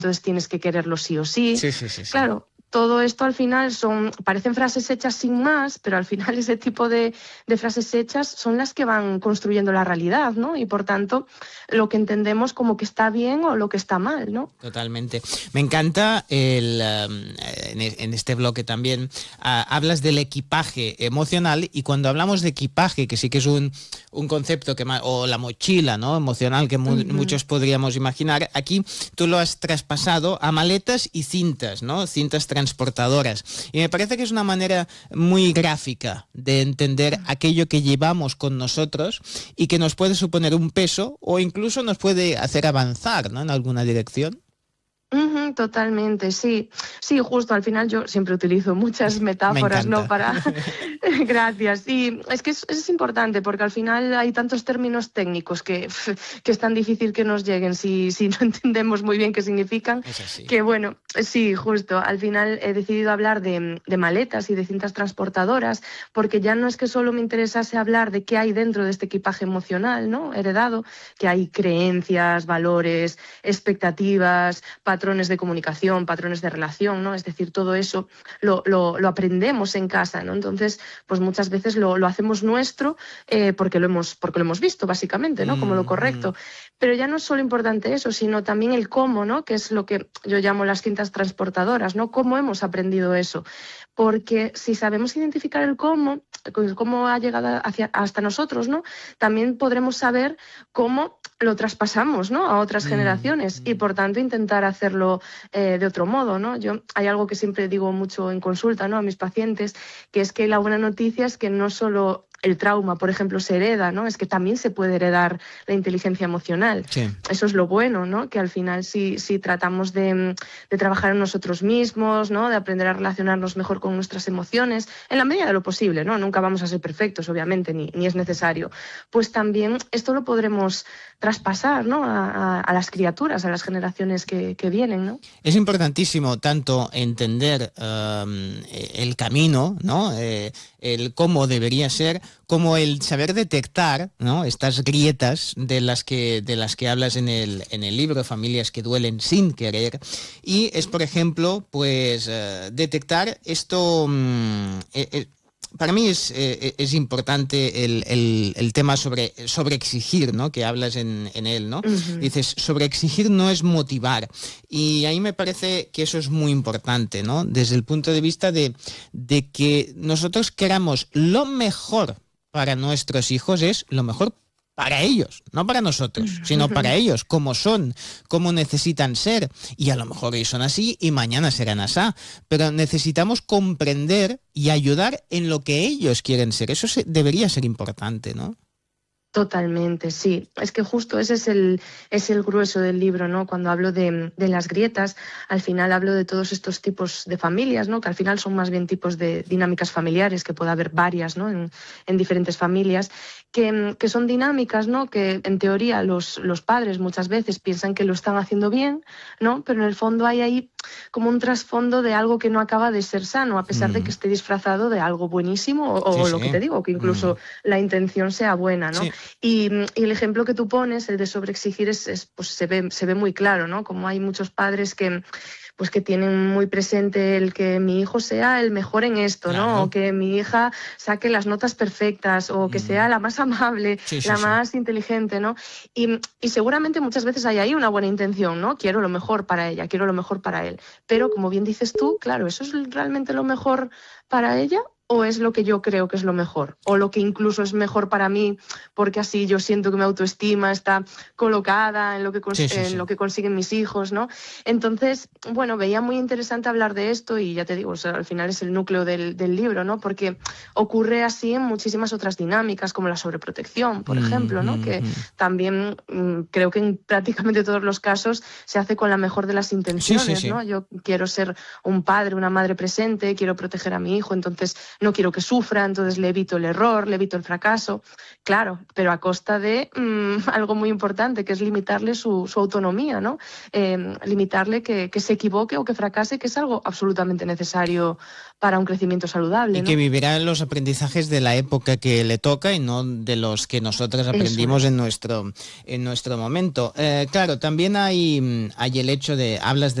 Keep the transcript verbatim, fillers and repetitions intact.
entonces tienes que quererlo sí o sí. Sí, sí, sí, sí. Claro, todo esto al final son, parecen frases hechas sin más, pero al final ese tipo de, de frases hechas son las que van construyendo la realidad, ¿no? Y por tanto, lo que entendemos como que está bien o lo que está mal, ¿no? Totalmente. Me encanta el, um, en este bloque también, uh, hablas del equipaje emocional, y cuando hablamos de equipaje, que sí que es un, un concepto que, o la mochila, ¿no?, emocional, que mu- uh-huh. muchos podríamos imaginar, aquí tú lo has traspasado a maletas y cintas, ¿no? Cintas transportadoras. Y me parece que es una manera muy gráfica de entender aquello que llevamos con nosotros y que nos puede suponer un peso o incluso nos puede hacer avanzar, ¿no?, en alguna dirección. Uh-huh, totalmente, sí. Sí, justo, al final yo siempre utilizo muchas metáforas, ¿no? Para... Gracias. Sí, es que es, es importante porque al final hay tantos términos técnicos que, que es tan difícil que nos lleguen si, si no entendemos muy bien qué significan. Es así. Que bueno, sí, justo. Al final he decidido hablar de, de maletas y de cintas transportadoras porque ya no es que solo me interesase hablar de qué hay dentro de este equipaje emocional, ¿no?, heredado, que hay creencias, valores, expectativas, patrones de comunicación, patrones de relación, ¿no? Es decir, todo eso lo, lo, lo aprendemos en casa, ¿no? Entonces, pues muchas veces lo, lo hacemos nuestro eh, porque, lo hemos, porque lo hemos visto, básicamente, ¿no? Como lo correcto. Pero ya no es solo importante eso, sino también el cómo, ¿no?, que es lo que yo llamo las cintas transportadoras, ¿no? Cómo hemos aprendido eso. Porque si sabemos identificar el cómo, cómo ha llegado hacia, hasta nosotros, ¿no?, también podremos saber cómo lo traspasamos, ¿no?, a otras mm. generaciones y, por tanto, intentar hacerlo eh, de otro modo, ¿no? Yo, hay algo que siempre digo mucho en consulta, ¿no?, a mis pacientes, que es que la buena noticia es que no solo el trauma, por ejemplo, se hereda, ¿no?, es que también se puede heredar la inteligencia emocional. Sí. Eso es lo bueno, ¿no?, que al final si, si tratamos de, de trabajar en nosotros mismos, ¿no?, de aprender a relacionarnos mejor con nuestras emociones, en la medida de lo posible, ¿no? Nunca vamos a ser perfectos, obviamente, ni, ni es necesario. Pues también esto lo podremos traspasar, ¿no?, a, a, a las criaturas, a las generaciones que, que vienen, ¿no? Es importantísimo tanto entender um, el camino, ¿no?, eh, el cómo debería ser, como el saber detectar, ¿no?, estas grietas de las que, de las que hablas en el, en el libro, Familias que duelen sin querer. Y es, por ejemplo, pues uh, detectar esto... Um, eh, eh, para mí es, eh, es importante el, el, el tema sobre, sobre exigir, ¿no?, que hablas en, en él, ¿no? Uh-huh. Dices, sobre exigir no es motivar. Y ahí me parece que eso es muy importante, ¿no?, desde el punto de vista de, de que nosotros queramos lo mejor para nuestros hijos, es lo mejor para ellos, no para nosotros, sino para ellos, como son, cómo necesitan ser. Y a lo mejor ellos son así y mañana serán así. Pero necesitamos comprender y ayudar en lo que ellos quieren ser. Eso se, debería ser importante, ¿no? Totalmente, sí. Es que justo ese es el, es el grueso del libro, ¿no? Cuando hablo de, de las grietas, al final hablo de todos estos tipos de familias, ¿no?, que al final son más bien tipos de dinámicas familiares, que puede haber varias, ¿no?, en, en diferentes familias, que, que son dinámicas, ¿no?, que en teoría los, los padres muchas veces piensan que lo están haciendo bien, ¿no?, pero en el fondo hay ahí como un trasfondo de algo que no acaba de ser sano, a pesar mm. de que esté disfrazado de algo buenísimo, o, o sí, lo sí. que te digo, que incluso mm. la intención sea buena, ¿no? Sí. Y, y el ejemplo que tú pones, el de sobreexigir, es, es, pues se ve, se ve muy claro, ¿no? Como hay muchos padres que, pues que tienen muy presente el que mi hijo sea el mejor en esto, claro. ¿no? O que mi hija saque las notas perfectas, o que mm. sea la más amable, sí, sí, la sí. más inteligente, ¿no? Y, y seguramente muchas veces hay ahí una buena intención, ¿no? Quiero lo mejor para ella, quiero lo mejor para él. Pero, como bien dices tú, claro, ¿eso es realmente lo mejor para ella? ¿O es lo que yo creo que es lo mejor? ¿O lo que incluso es mejor para mí porque así yo siento que mi autoestima está colocada en lo que, cons- sí, sí, en sí. lo que consiguen mis hijos, ¿no? Entonces, bueno, veía muy interesante hablar de esto y ya te digo, o sea, al final es el núcleo del, del libro, ¿no? Porque ocurre así en muchísimas otras dinámicas, como la sobreprotección, por mm, ejemplo, ¿no? Mm, que mm. también mm, creo que en prácticamente todos los casos se hace con la mejor de las intenciones, sí, sí, sí. ¿no? Yo quiero ser un padre, una madre presente, quiero proteger a mi hijo, entonces no quiero que sufra, entonces le evito el error, le evito el fracaso. Claro, pero a costa de mmm, algo muy importante, que es limitarle su, su autonomía, ¿no? Eh, limitarle que, que se equivoque o que fracase, que es algo absolutamente necesario para un crecimiento saludable, y ¿no? que vivirá los aprendizajes de la época que le toca y no de los que nosotros aprendimos en nuestro, en nuestro momento. Eh, claro, también hay, hay el hecho de, hablas de